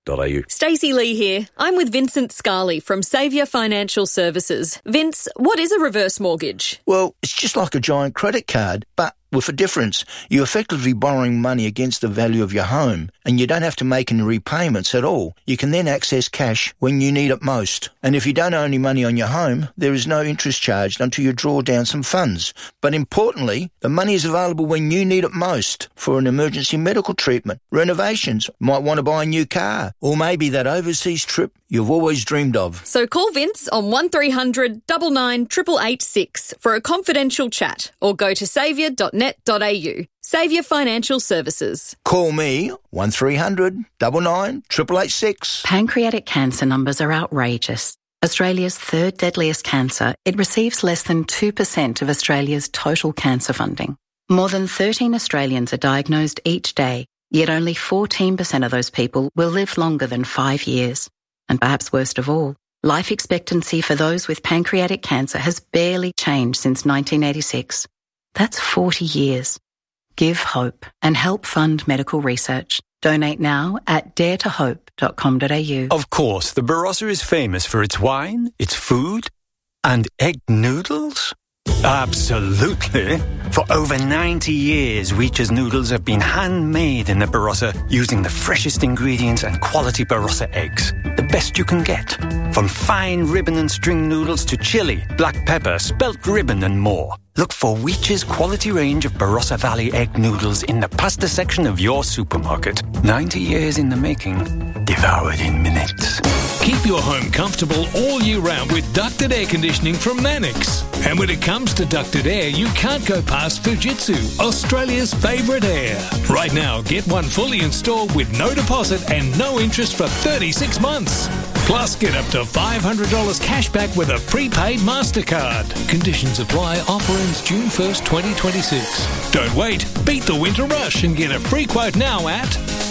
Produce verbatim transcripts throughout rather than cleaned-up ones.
dot a u. Stacey Lee here. I'm with Vincent Scarley from Saviour Financial Services. Vince, what is a reverse mortgage? Well, it's just like a giant credit card, but with a difference. You're effectively borrowing money against the value of your home, and you don't have to make any repayments at all. You can then access cash when you need it most. And if you don't owe any money on your home, there is no interest charged until you draw down some funds. But importantly, the money is available when you need it most for an emergency medical treatment, renovations, might want to buy a new car, or maybe that overseas trip you've always dreamed of. So call Vince on one three hundred nine nine eight eight eight six for a confidential chat, or go to saviour dot net dot a u. Saviour Financial Services. Call me one three hundred nine nine eight eight eight six. Pancreatic cancer numbers are outrageous. Australia's third deadliest cancer, it receives less than two percent of Australia's total cancer funding. More than thirteen Australians are diagnosed each day, yet only fourteen percent of those people will live longer than five years. And perhaps worst of all, life expectancy for those with pancreatic cancer has barely changed since nineteen eighty-six. That's forty years. Give hope and help fund medical research. Donate now at dare to hope dot com dot a u. Of course, the Barossa is famous for its wine, its food, and egg noodles. Absolutely. For over ninety years, Reacher's noodles have been handmade in the Barossa using the freshest ingredients and quality Barossa eggs. The best you can get. From fine ribbon and string noodles to chili, black pepper, spelt ribbon and more. Look for Reacher's quality range of Barossa Valley egg noodles in the pasta section of your supermarket. ninety years in the making, devoured in minutes. Keep your home comfortable all year round with ducted air conditioning from Mannix. And when it comes to ducted air, you can't go past Fujitsu, Australia's favourite air. Right now, get one fully installed with no deposit and no interest for thirty-six months. Plus, get up to five hundred dollars cash back with a prepaid MasterCard. Conditions apply. Offer ends June first, twenty twenty-six. Don't wait. Beat the winter rush and get a free quote now at...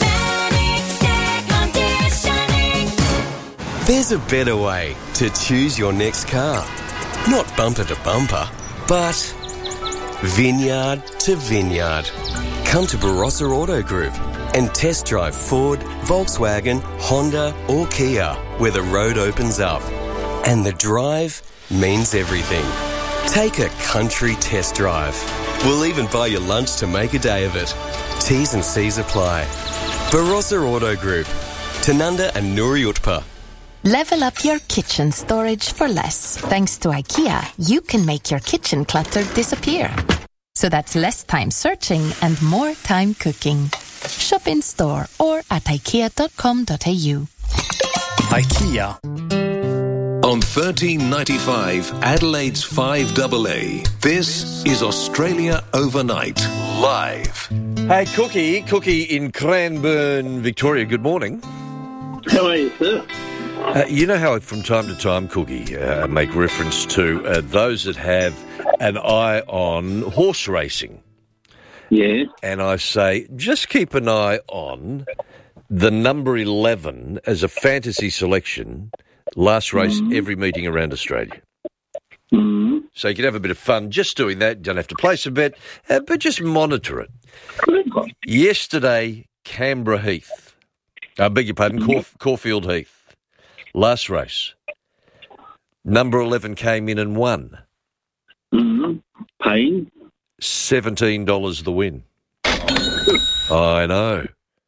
There's a better way to choose your next car. Not bumper to bumper, but vineyard to vineyard. Come to Barossa Auto Group and test drive Ford, Volkswagen, Honda or Kia, where the road opens up. And the drive means everything. Take a country test drive. We'll even buy you lunch to make a day of it. T's and C's apply. Barossa Auto Group, Tanunda and Nuri Utpa. Level up your kitchen storage for less. Thanks to IKEA, you can make your kitchen clutter disappear. So that's less time searching and more time cooking. Shop in store or at ikea dot com dot a u. IKEA. On thirteen ninety-five, Adelaide's five A A, this is Australia Overnight, live. Hey, Cookie, Cookie in Cranbourne, Victoria, good morning. How are you, sir? Uh, you know how from time to time, Cookie, uh, make reference to uh, those that have an eye on horse racing. Yeah. And I say, just keep an eye on the number eleven as a fantasy selection, last race mm. every meeting around Australia. Mm. So you can have a bit of fun just doing that. You don't have to place a bet, uh, but just monitor it. Yesterday, Canberra Heath. I beg your pardon, Caul- Caulfield Heath. Last race. Number eleven came in and won. Mm-hmm. Pain. seventeen dollars the win. I know.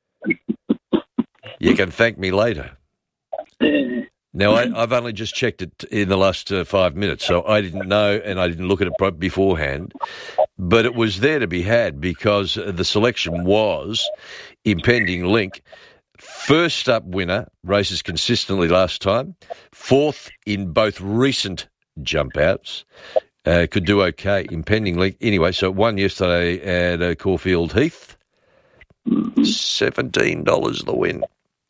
You can thank me later. Now, I, I've only just checked it in the last uh, five minutes, so I didn't know and I didn't look at it beforehand. But it was there to be had because the selection was Impending Link. First up winner, races consistently last time. Fourth in both recent jump outs. Uh, could do okay. Impending Link. Anyway, so it won yesterday at uh, Caulfield Heath. seventeen dollars the win.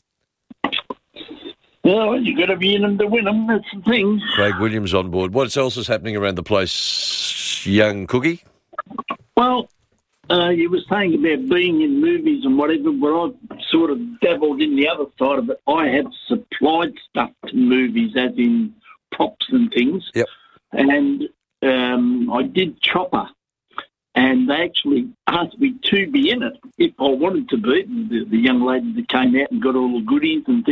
Well, you've got to be in them to win them. That's the thing. Craig Williams on board. What else is happening around the place, young Cookie? Well, uh, you were saying about being in movies and whatever, but I've sort of dabbled in the other side of it. I have supplied stuff to movies, as in props and things. Yep. And um, I did Chopper. and they actually asked me to be in it if I wanted to be. The, the young lady that came out and got all the goodies and